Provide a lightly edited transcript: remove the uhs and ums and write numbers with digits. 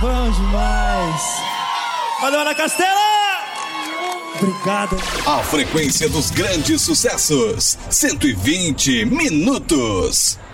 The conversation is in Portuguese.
Bom demais. Valeu, Ana Castela! Obrigado. A frequência dos grandes sucessos. 120 minutos.